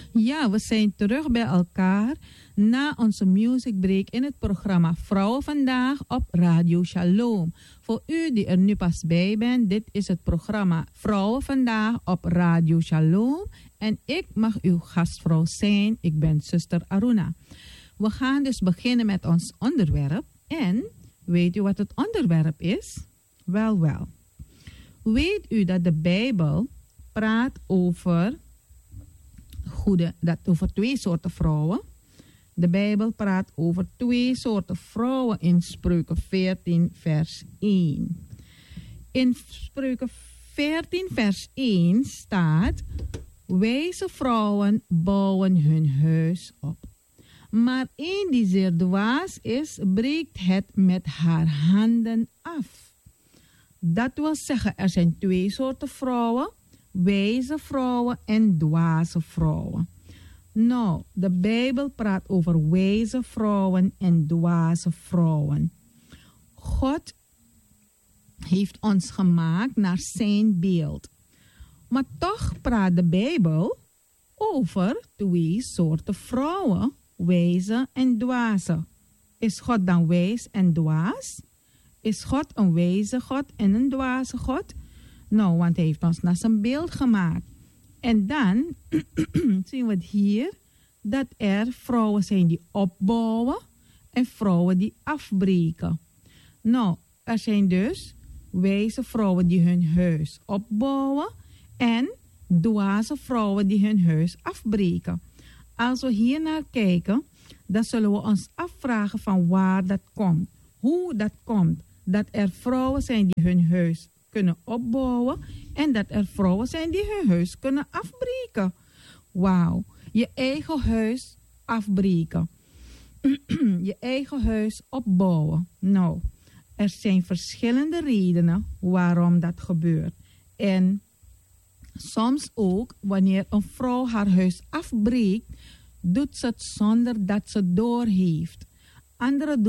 Ja, we zijn terug bij elkaar na onze music break in het programma Vrouwen Vandaag op Radio Shalom. Voor u die er nu pas bij bent, dit is het programma Vrouwen Vandaag op Radio Shalom. En ik mag uw gastvrouw zijn, ik ben zuster Aruna. We gaan dus beginnen met ons onderwerp. En weet u wat het onderwerp is? Wel. Weet u dat de Bijbel praat over over twee soorten vrouwen. De Bijbel praat over twee soorten vrouwen in Spreuken 14 vers 1. In Spreuken 14 vers 1 staat: wijze vrouwen bouwen hun huis op. Maar een die zeer dwaas is, breekt het met haar handen af. Dat wil zeggen, er zijn twee soorten vrouwen: wijze vrouwen en dwaze vrouwen. Nou, de Bijbel praat over wijze vrouwen en dwaze vrouwen. God heeft ons gemaakt naar zijn beeld. Maar toch praat de Bijbel over twee soorten vrouwen: wijze en dwaze. Is God dan wijs en dwaas? Is God een wijze God en een dwaze God? Nou, want hij heeft ons naar zijn beeld gemaakt. En dan zien we het hier dat er vrouwen zijn die opbouwen en vrouwen die afbreken. Nou, er zijn dus wijze vrouwen die hun huis opbouwen en dwaze vrouwen die hun huis afbreken. Als we hier naar kijken, dan zullen we ons afvragen van waar dat komt. Hoe dat komt dat er vrouwen zijn die hun huis kunnen opbouwen en dat er vrouwen zijn die hun huis kunnen afbreken. Wauw, je eigen huis afbreken. Je eigen huis opbouwen. Nou, er zijn verschillende redenen waarom dat gebeurt. En soms ook, wanneer een vrouw haar huis afbreekt, doet ze het zonder dat ze doorheeft. Anderen